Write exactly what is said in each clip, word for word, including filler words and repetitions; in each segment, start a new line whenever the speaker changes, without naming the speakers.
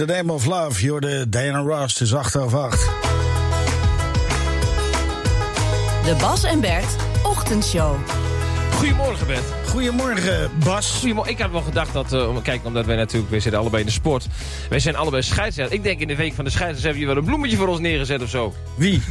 The Name of Love, you're de Diana Ross, het is acht over acht.
De Bas en Bert Ochtendshow.
Goedemorgen, Bert.
Goedemorgen, Bas.
Goedemorgen. Ik had wel gedacht dat, uh, om, kijk, omdat wij natuurlijk, we zitten allebei in de sport. Wij zijn allebei scheidsrechters. Ik denk in de week van de scheidsrechters heb je wel een bloemetje voor ons neergezet of zo.
Wie?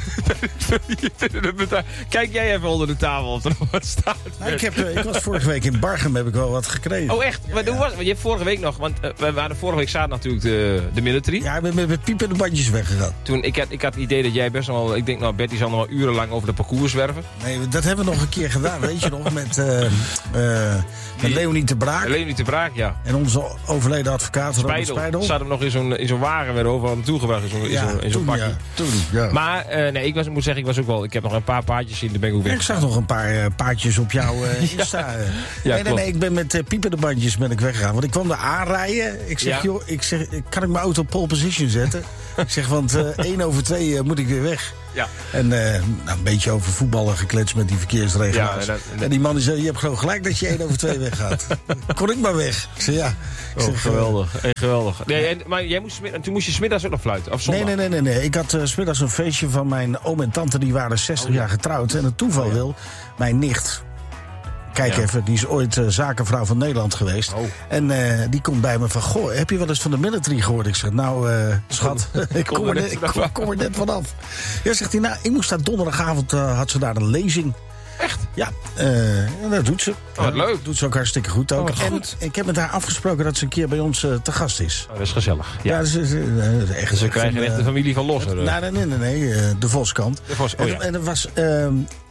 Kijk jij even onder de tafel of er nog wat staat.
Nou, ik, heb, uh, ik was vorige week in Barchem, heb ik wel wat gekregen.
Oh echt?
Ja,
maar
ja.
hoe was, want je hebt vorige week nog, want uh, we waren vorige week zaten natuurlijk de, de military.
Ja, ik ben met, met piep en de bandjes weggegaan.
Toen, ik, had, ik had het idee dat jij best wel, ik denk nou Betty zal nog wel urenlang over de parcours zwerven.
Nee, dat hebben we nog een keer gedaan, weet je nog, met, uh, uh, met Leonie de Braak.
Leonie de Braak, ja.
En onze overleden advocaat, Robert Spijdel.
Zat hem nog in zo'n, in zo'n wagen weer overal naartoe gebracht, in zo'n, in
ja,
zo'n, in zo'n
toen,
pakje.
Ja, toen, ja.
Maar uh, nee, ik, was, ik moet zeggen, ik was ook wel, ik heb nog een paar paardjes zien, daar ben ik ook weg.
Ik zag nog een paar uh, paardjes op jouw uh, Insta.
ja,
nee, nee,
klopt.
nee, ik ben met uh, piep en de bandjes ben ik weggegaan. Want ik kwam er aanrijden. Ik zeg,
Ja.
joh, ik zeg, kan ik mijn auto op pole position zetten? Ik zeg, want uh, één over twee uh, moet ik weer weg.
Ja.
En uh, nou, een beetje over voetballen gekletst met die verkeersregelaars.
Ja, en, dat,
en die man die zei, je hebt gewoon gelijk dat je één over twee weggaat. Kon ik maar weg. Ik zei, ja. Ik
Oh,
zeg,
geweldig. Uh, geweldig. Nee, en, maar jij moest, smid- toen moest je 's middags ook nog fluiten? Of
Nee,
zondag?
nee, nee, nee, nee. Ik had uh, 's middags een feestje van mijn oom en tante. Die waren zestig
Oh, ja.
jaar getrouwd. En het toeval
Oh, ja.
wil, mijn nicht... Kijk
Ja.
even, die is ooit uh, zakenvrouw van Nederland geweest.
Oh.
En uh, die komt bij me van, goh, heb je wel eens van de military gehoord? Ik zeg, nou, uh, schat, ik kom er, net, ik kom, kom er net vanaf. Ja, zegt hij, nou, ik moest daar donderdagavond, uh, had ze daar een lezing.
Echt?
Ja, uh, en dat doet ze.
Oh, wat leuk.
Doet ze ook hartstikke goed ook.
Oh, wat
en
goed.
ik heb met haar afgesproken dat ze een keer bij ons uh, te gast is.
Oh, dat is gezellig.
Ja,
Ja.
dus, uh, uh, echt,
Dus we
echt
krijgen
een,
echt de
uh,
familie van Losser. uh.
Nee, nee, nee, nee, nee uh, de Voskant.
De Vos- oh,
en,
ja.
en er was... Uh,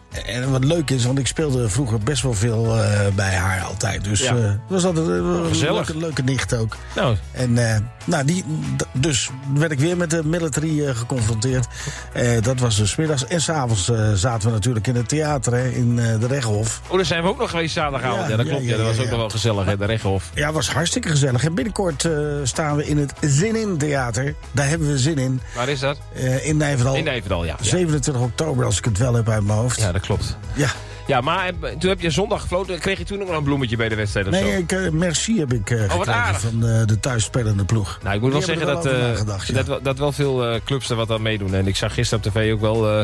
En wat leuk is, want ik speelde vroeger best wel veel uh, bij haar altijd. Dus
Ja.
uh, het was altijd uh, een
gezellig.
leuke, leuke nicht ook.
Nou,
En uh, nou, die, d- dus werd ik weer met de military uh, geconfronteerd. Uh, dat was dus 's middags. En 's avonds uh, zaten we natuurlijk in het theater, hè, in uh, de Rechthof.
oh, daar zijn we ook nog geweest zaterdagavond. Ja,
Ja,
dat
ja,
klopt. Ja,
ja,
dat was
ja,
ook
ja.
nog wel gezellig, hè, de Rechthof.
Ja, was hartstikke gezellig. En binnenkort uh, staan we in het Zin In Theater. Daar hebben we zin in.
Waar is dat?
Uh, in Nijverdal.
In Nijverdal, ja. Ja.
zevenentwintig oktober, als ik het wel heb uit mijn hoofd.
Ja, dat klopt.
Ja.
Ja, maar eh, toen heb je zondag gefloten. Kreeg je toen ook nog een bloemetje bij de wedstrijd of
Nee,
zo?
ik, uh, merci heb ik uh,
wat
gekregen
aardig.
van uh, de thuisspelende ploeg.
Nou, ik moet
Die
wel zeggen
hebben
dat,
er wel
uh,
over nagedacht, ja.
dat, wel- dat wel veel uh, clubs er wat aan meedoen. En ik zag gisteren op tv ook wel uh,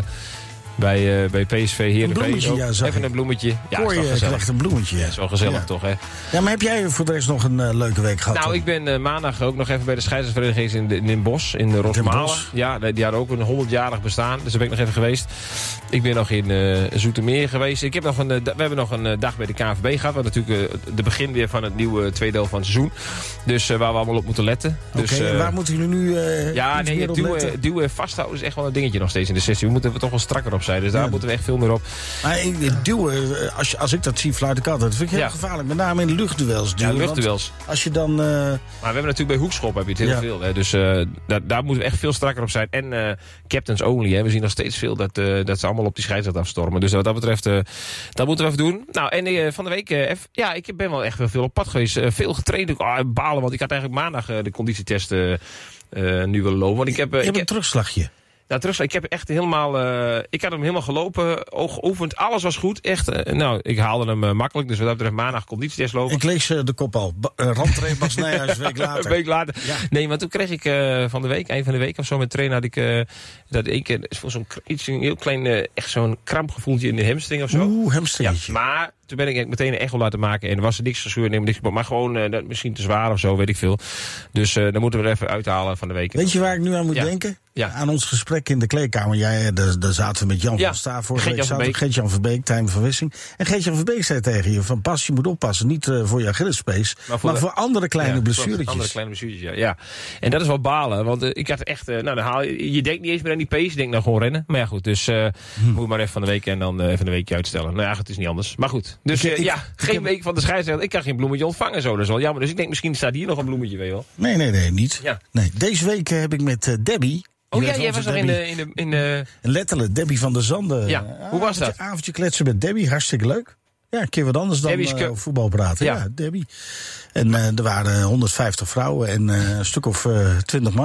bij, uh, bij P S V Heerenveen
bloemetje,
ook
ja, zag
even
ik.
een bloemetje. Ja, dat is
Kooi
wel
uh,
gezellig.
krijgt een bloemetje.
Dat is wel gezellig,
Ja.
toch, hè?
Ja, maar heb jij voor de rest nog een uh, leuke week gehad?
Nou,
dan?
ik ben uh, maandag ook nog even bij de scheidsrechtsvereniging in, de- in Den Bosch, in de Rosmalen.
Bosch?
Ja, die die hadden ook een honderdjarig bestaan, dus daar ben ik nog even geweest. Ik ben nog in uh, Zoetermeer geweest. Ik heb nog een, uh, da- we hebben nog een uh, dag bij de K N V B gehad. Wat natuurlijk uh, de begin weer van het nieuwe tweede deel van het seizoen. Dus uh, waar we allemaal op moeten letten.
Oké,
Dus,
en
uh,
waar moeten jullie nu uh,
ja,
iets
nee,
meer op
duwen,
letten?
duwen en vasthouden is echt wel een dingetje nog steeds in de sessie. We moeten er toch wel strakker op zijn, dus daar
Ja.
moeten we echt veel meer op.
Maar ik- ik duwen, uh, als, je, als ik dat zie, fluit ik altijd. Dat vind ik heel
Ja.
gevaarlijk. Met name in de luchtduels
Ja,
duwen.
luchtduels.
Want Als je dan... uh,
Maar we hebben natuurlijk bij hoekschop heb je het heel
Ja.
veel. Hè. Dus uh, daar, daar moeten we echt veel strakker op zijn. En uh, captains only. Hè. We zien nog steeds veel dat, uh, dat ze allemaal op die scheidsrechter afstormen. Dus wat dat betreft, uh, dat moeten we even doen. Nou, en uh, van de week, uh, even, ja, ik ben wel echt wel veel op pad geweest. Uh, veel getraind. Ik, oh, balen, want ik had eigenlijk maandag uh, de conditietest uh, uh, nu willen lopen. Want ik heb, uh,
je
ik
hebt een
heb
terugslagje.
Nou, terug, ik heb echt helemaal, uh, ik had hem helemaal gelopen, oog geoefend, alles was goed, echt. Uh, nou, ik haalde hem uh, makkelijk, dus wat dat betreft maandag conditietest lopen.
Ik lees uh, de kop al. Ba- uh, Randtrainer Bas Nijhuis, een week later.
Een week later.
Ja.
Nee, maar toen kreeg ik uh, van de week, eind van de week of zo met trainer, had ik uh, dat één keer zo'n kr- iets, een heel klein, uh, echt zo'n krampgevoeltje in de hamstring of zo.
Oeh,
Ja,
hamstringetje.
maar toen ben ik meteen een echo laten maken en er was er niks gescheurd, nee, maar, niks, maar gewoon uh, dat misschien te zwaar of zo, weet ik veel. Dus uh, dan moeten we er even uithalen van de week.
Weet je waar ik nu aan moet
Ja.
denken?
Ja.
Aan ons gesprek in de kleedkamer. Jij, daar, daar zaten we met Jan
Ja.
van Staar vorige week.
Geert-Jan van
zaten
Beek.
Geert-Jan van Beek, Tijmen van Wissing. En Geert-Jan van Beek zei tegen je van Pas, je moet oppassen. Niet uh, voor je Achillespees, maar voor,
Maar voor de-
andere kleine
Ja,
blessuretjes.
Andere kleine blessuretjes, ja. ja. En dat is wel balen, want uh, ik had echt, uh, nou dan haal je, je denkt niet eens meer aan die pace, je denkt nou gewoon rennen. Maar ja goed, dus uh,
Hm.
moet maar even van de week en dan uh, even een weekje uitstellen. Nou ja, het is niet anders. Maar goed, dus
Ik-
uh,
ik-
ja,
ik
geen
heb-
week van de scheidsrechter. Ik kan geen bloemetje ontvangen zo, dat is wel jammer. Dus ik denk misschien staat hier nog een bloemetje, weet je wel.
Nee, nee, nee, niet.
Ja.
Nee, deze week uh, heb ik met uh, Debbie...
Oh
je
ja,
weet
jij
onze
was nog in
Debbie,
de, in de, in de...
Letterlijk, Debbie van der Zanden.
Ja,
Uh,
hoe was
avondje-
dat?
Avondje kletsen met Debbie, hartstikke leuk. Ja, een keer wat anders dan
Debbie's
uh,
ke-
over voetbal praten. Ja,
Ja.
Debbie. En uh, er waren honderdvijftig vrouwen en uh, een stuk of uh, twintig mannen.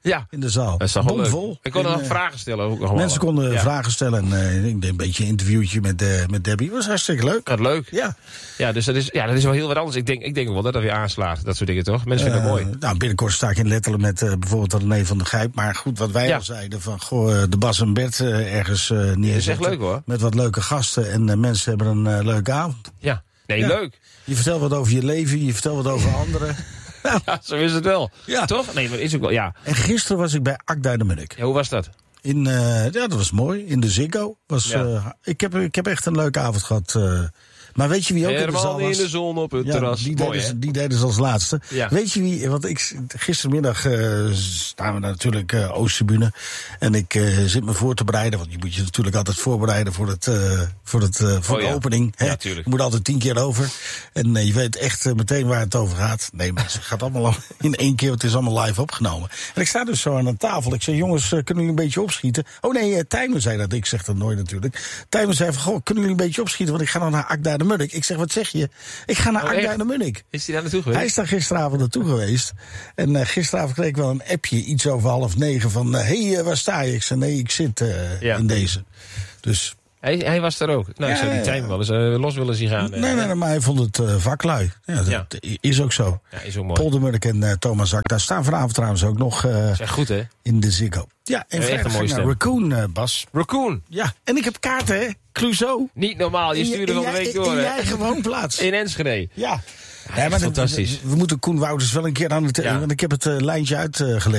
Ja.
In de zaal.
Dat is toch wel leuk.
Bomvol.
Ik kon
En,
nog
uh,
vragen stellen. Ook nog
mensen konden
ja.
vragen stellen. En uh, ik deed een beetje een interviewtje met, uh, met Debbie. Dat was hartstikke leuk.
Wat leuk.
Ja.
Ja, dus dat is, ja, dat is wel heel wat anders. Ik denk, ik denk wel dat dat weer aanslaat. Dat soort dingen, toch? Mensen vinden
Uh,
het mooi.
Nou, binnenkort sta ik in letterlijk met uh, bijvoorbeeld René van der Gijp. Maar goed, wat wij
Ja.
al zeiden. Van, goh, uh, de Bas en Bert uh, ergens uh, neerzetten.
Dat is echt leuk, hoor.
Met wat leuke gasten. En uh, mensen hebben een uh, leuke avond.
Ja. Nee,
Ja.
leuk.
Je vertelt wat over je leven. Je vertelt wat over anderen.
Ja, zo is het wel.
Ja.
Toch? Nee, maar is ook wel, ja.
En gisteren was ik bij Akda de Munnik.
Ja, hoe was dat?
In, uh, ja, dat was mooi. In de Ziggo. Was,
Ja.
uh, ik, heb, ik heb echt een leuke avond gehad. Uh, maar weet je wie ook in de
Helemaal
zaal
niet
was?
in de zon op het
Ja,
terras.
die,
Mooi,
deden
hè?
ze, die deden ze als laatste.
Ja.
Weet je wie, want ik, gistermiddag uh, staan we natuurlijk uh, Oosttribune. En ik uh, zit me voor te bereiden. Want je moet je natuurlijk altijd voorbereiden voor, het, uh, voor, het, uh, voor
Oh,
de
ja.
opening. Hè?
Ja, tuurlijk.
Je moet altijd tien keer over. En uh, je weet echt uh, meteen waar het over gaat. Nee, maar het gaat allemaal in één keer. Want het is allemaal live opgenomen. En ik sta dus zo aan een tafel. Ik zeg, jongens, uh, kunnen jullie een beetje opschieten? Oh nee, uh, Tijmen zei dat. Ik zeg dat nooit natuurlijk. Tijmen zei van, goh, kunnen jullie een beetje opschieten? Want ik ga dan naar Akda de Munnik. Ik zeg, wat zeg je? Ik ga naar
Oh,
Akda
echt?
de Munnik.
Is hij daar naartoe geweest?
Hij is daar gisteravond naartoe geweest. En uh, gisteravond kreeg ik wel een appje, iets over half negen, van... Hé, uh, hey, waar sta je? Ik zei, nee, ik zit uh,
Ja.
in deze. Dus...
Hij, hij was er ook. Nou, ik
Ja,
zou die
ja.
time wel eens uh, los willen zien gaan.
Nee, nee, nee, maar hij vond het uh, vaklui. Ja, dat
Ja.
is ook zo.
Ja, is ook mooi.
Paul de Munnik en uh, Thomas Zak, daar staan vanavond trouwens ook nog uh,
Dat is echt goed, hè?
in de Ziggo. Ja, en
Ja, echt een
vrijdag
mooie
ga ik naar
stem.
Raccoon, uh, Bas.
Raccoon.
Ja, en ik heb kaarten, hè? Clouseau.
Niet normaal. Je
In
stuurde
in
van de
jij-
week
in-
door,
In je
hè?
eigen woonplaats.
In Enschede.
Ja.
echt
dat-
fantastisch.
We, we moeten Koen Wouters wel een keer aan het...
Ja.
Want ik heb het uh, lijntje uitgelegd.